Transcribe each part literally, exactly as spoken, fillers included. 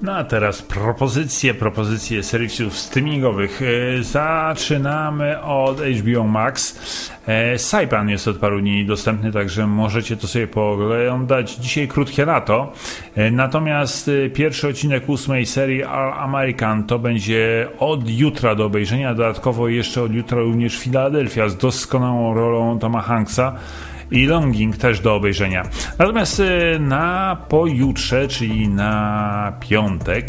No a teraz propozycje, propozycje serwisów streamingowych. Zaczynamy od H B O Max. Saipan jest od paru dni dostępny, także możecie to sobie pooglądać. Dzisiaj krótkie lato. Natomiast pierwszy odcinek ósmej serii All American to będzie od jutra do obejrzenia. Dodatkowo jeszcze od jutra również Philadelphia z doskonałą rolą Toma Hanksa i Longing też do obejrzenia. Natomiast na pojutrze, czyli na piątek,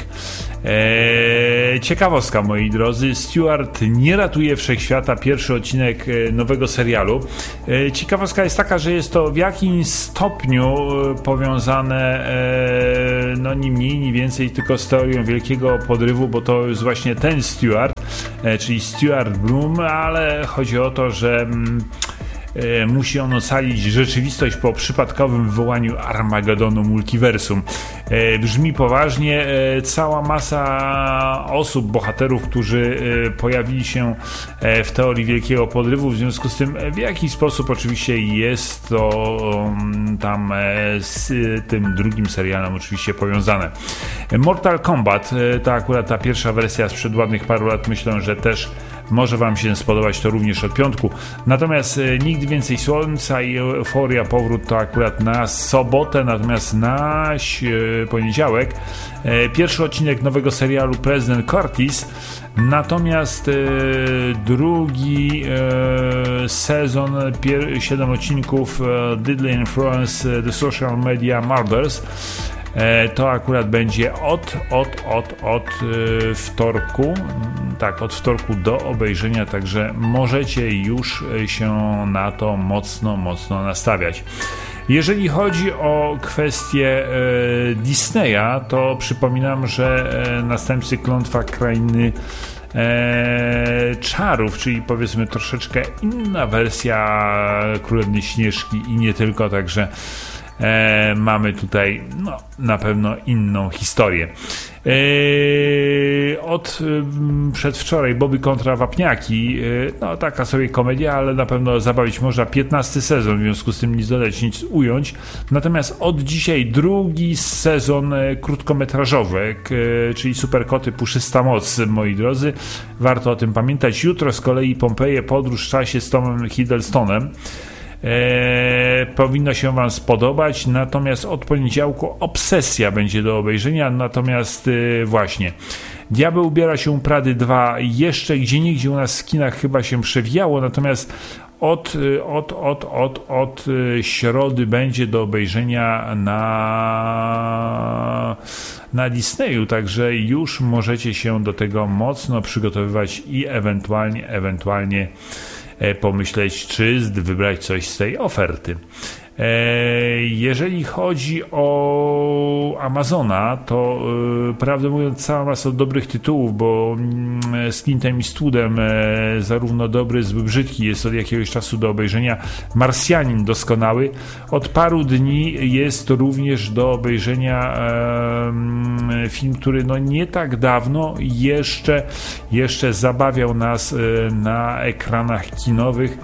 e, ciekawostka, moi drodzy, Stewart nie ratuje wszechświata, pierwszy odcinek nowego serialu. E, ciekawostka jest taka, że jest to w jakimś stopniu powiązane e, no ni mniej, ni więcej tylko z teorią wielkiego podrywu, bo to jest właśnie ten Stewart, e, czyli Stewart Bloom, ale chodzi o to, że mm, musi on ocalić rzeczywistość po przypadkowym wywołaniu Armagedonu multiversum. Brzmi poważnie. Cała masa osób, bohaterów, którzy pojawili się w teorii wielkiego podrywu, w związku z tym w jakiś sposób oczywiście jest to tam z tym drugim serialem oczywiście powiązane. Mortal Kombat to akurat ta pierwsza wersja sprzed ładnych paru lat, myślę, że też może wam się spodobać, to również od piątku. Natomiast e, Nigdy więcej słońca i Euforia powrót to akurat na sobotę, natomiast na e, poniedziałek e, pierwszy odcinek nowego serialu President Curtis, natomiast e, drugi e, sezon, pier- siedem odcinków e, Deadly Influence, The Social Media Murders. To akurat będzie od, od, od, od yy, wtorku, tak, od wtorku do obejrzenia, także możecie już się na to mocno, mocno nastawiać. Jeżeli chodzi o kwestię e, Disneya, to przypominam, że e, następcy Klątwa Krainy e, Czarów, czyli powiedzmy troszeczkę inna wersja Królewnej Śnieżki i nie tylko, także E, mamy tutaj no, na pewno inną historię. E, od e, przedwczoraj Bobby kontra Wapniaki, e, no taka sobie komedia, ale na pewno zabawić można. piętnasty sezon, w związku z tym nic dodać, nic ująć. Natomiast od dzisiaj drugi sezon e, krótkometrażowy, e, czyli Superkoty Puszysta Moc, moi drodzy. Warto o tym pamiętać. Jutro z kolei Pompeje, podróż w czasie z Tomem Hiddlestonem. Eee, powinno się wam spodobać, natomiast od poniedziałku Obsesja będzie do obejrzenia, natomiast e, właśnie Diabeł ubiera się u Prady dwa jeszcze gdzieniegdzie u nas w kinach chyba się przewijało, natomiast od, od, od, od, od środy będzie do obejrzenia na na Disneyu, także już możecie się do tego mocno przygotowywać i ewentualnie ewentualnie pomyśleć, czy wybrać coś z tej oferty. Jeżeli chodzi o Amazona, to prawdę mówiąc cała masa dobrych tytułów, bo z Clintem Eastwoodem zarówno dobry, zły, brzydki jest od jakiegoś czasu do obejrzenia. Marsjanin doskonały. Od paru dni jest również do obejrzenia film, który no nie tak dawno jeszcze, jeszcze zabawiał nas na ekranach kinowych.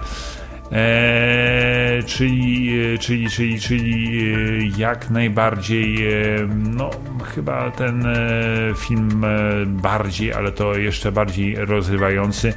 Eee, czyli, czyli, czyli, czyli jak najbardziej no chyba ten film bardziej, ale to jeszcze bardziej rozrywający,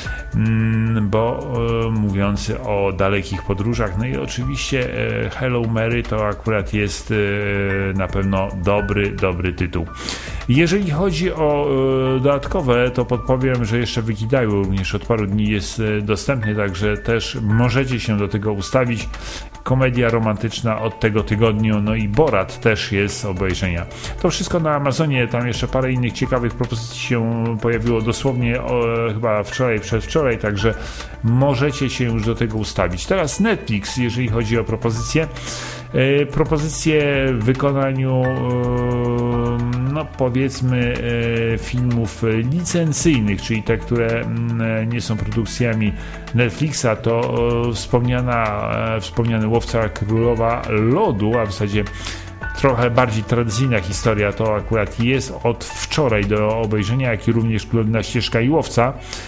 bo mówiący o dalekich podróżach. No i oczywiście Hello Mary to akurat jest na pewno dobry, dobry tytuł. Jeżeli chodzi o dodatkowe, to podpowiem, że jeszcze Wikidaju również od paru dni jest dostępny, także też możecie się do tego ustawić. Komedia romantyczna od tego tygodniu, no i Borat też jest obejrzenia. To wszystko na Amazonie, tam jeszcze parę innych ciekawych propozycji się pojawiło dosłownie o, chyba wczoraj, przedwczoraj, także możecie się już do tego ustawić. Teraz Netflix, jeżeli chodzi o propozycje. E, propozycje w wykonaniu e, no powiedzmy e, filmów licencyjnych, czyli te, które m, nie są produkcjami Netflixa, to e, wspomniana, e, wspomniany Łowca Królowa Lodu, a w zasadzie trochę bardziej tradycyjna historia, to akurat jest od wczoraj do obejrzenia, jak i również Królewna Ścieżka i Łowca.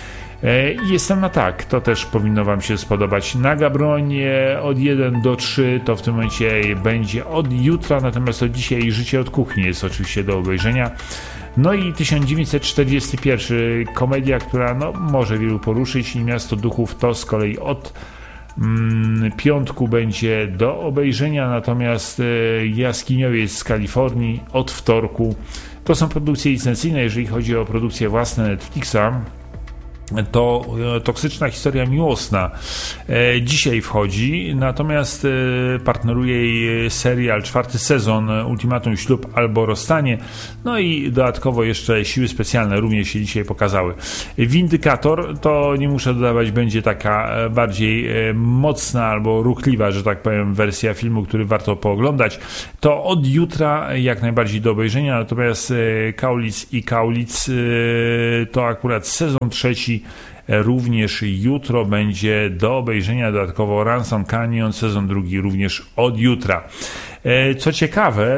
I jestem na tak, to też powinno Wam się spodobać. Naga broń od jeden do trzy to w tym momencie będzie od jutra, natomiast od dzisiaj Życie od kuchni jest oczywiście do obejrzenia. No i tysiąc dziewięćset czterdziesty pierwszy, komedia, która no, może wielu poruszyć, i Miasto Duchów to z kolei od mm, piątku będzie do obejrzenia, natomiast e, Jaskiniowiec z Kalifornii od wtorku. To są produkcje licencyjne. Jeżeli chodzi o produkcje własne Netflixa, to Toksyczna historia miłosna e, dzisiaj wchodzi, natomiast e, partneruje jej serial, czwarty sezon Ultimatum, ślub albo rozstanie, no i dodatkowo jeszcze Siły specjalne również się dzisiaj pokazały. Windykator, to nie muszę dodawać, będzie taka bardziej e, mocna albo ruchliwa, że tak powiem, wersja filmu, który warto pooglądać. To od jutra jak najbardziej do obejrzenia, natomiast e, Kaulic i Kaulic e, to akurat sezon trzeci również jutro będzie do obejrzenia, dodatkowo Ransom Canyon, sezon drugi również od jutra. Co ciekawe,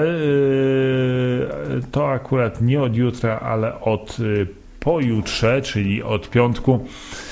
to akurat nie od jutra, ale od pojutrze, czyli od piątku,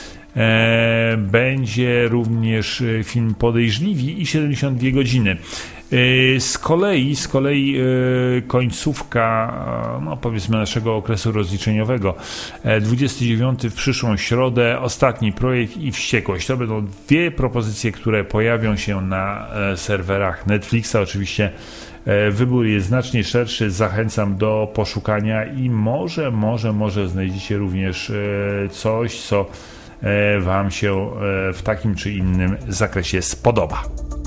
będzie również film Podejrzliwi i siedemdziesiąt dwie godziny. Z kolei, z kolei końcówka, no powiedzmy, naszego okresu rozliczeniowego, dwudziestego dziewiątego w przyszłą środę, Ostatni projekt i Wściekłość. To będą dwie propozycje, które pojawią się na serwerach Netflixa. Oczywiście wybór jest znacznie szerszy, zachęcam do poszukania i może, może, może znajdziecie również coś, co Wam się w takim czy innym zakresie spodoba.